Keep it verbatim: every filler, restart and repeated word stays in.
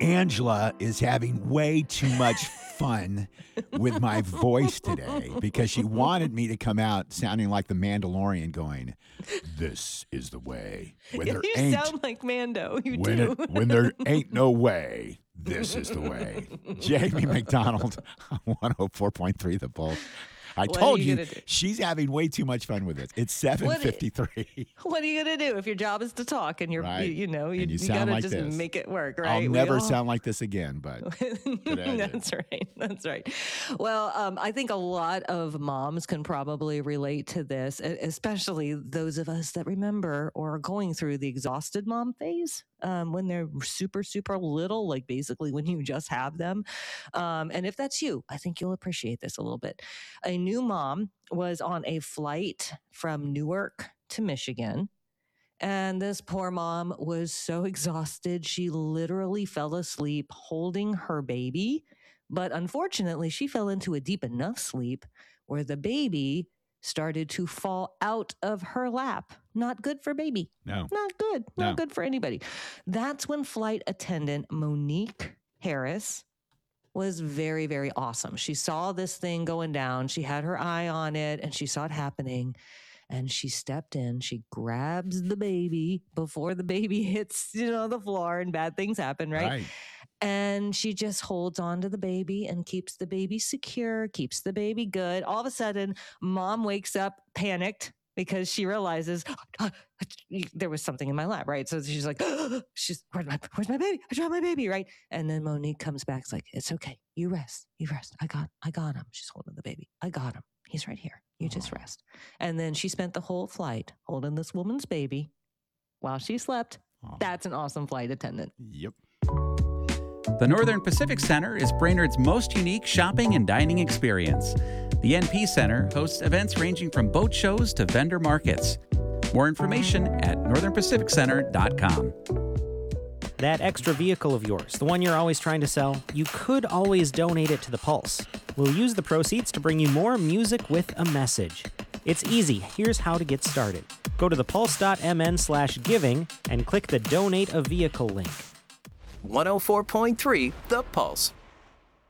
Angela is having way too much fun with my voice today because she wanted me to come out sounding like the Mandalorian going, this is the way. When there You ain't, sound like Mando. You when, do. it, when there ain't no way, this is the way. Jamie McDonald on one oh four point three The Pulse. I What told are you you, gonna do? she's having way too much fun with this. It's seven fifty-three. What are you gonna do if your job is to talk and you're, Right. you, you know, you, And you you sound gotta like just this. make it work, right? I'll We never all- sound like this again, but today I did. That's right. That's right. Well, um, I think a lot of moms can probably relate to this, e- especially those of us that remember or are going through the exhausted mom phase um, when they're super, super little, like basically when you just have them. Um, and if that's you, I think you'll appreciate this a little bit. A new mom was on a flight from Newark to Michigan. And this poor mom was so exhausted, she literally fell asleep holding her baby. But unfortunately, she fell into a deep enough sleep where the baby started to fall out of her lap. Not good for baby. No. Not good. Not No. good for anybody. That's when flight attendant Monique Harris was very, very awesome. She saw this thing going down. She had her eye on it and she saw it happening. And she stepped in, she grabs the baby before the baby hits, you know, the floor and bad things happen, right? Right. And she just holds on to the baby and keeps the baby secure, keeps the baby good. All of a sudden, mom wakes up panicked because she realizes there was something in my lap, right? So she's like, she's, where's my, where's my baby? I dropped my baby, right? And then Monique comes back, it's like, it's okay. You rest, you rest. I got, I got him. She's holding the baby. I got him. He's right here. You just rest. And then she spent the whole flight holding this woman's baby while she slept. Aw. That's an awesome flight attendant. Yep. The Northern Pacific Center is Brainerd's most unique shopping and dining experience. The N P Center hosts events ranging from boat shows to vendor markets. More information at northern pacific center dot com. That extra vehicle of yours, the one you're always trying to sell, you could always donate it to The Pulse. We'll use the proceeds to bring you more music with a message. It's easy. Here's how to get started. Go to thepulse.mn slash giving and click the Donate a Vehicle link. one oh four point three The Pulse.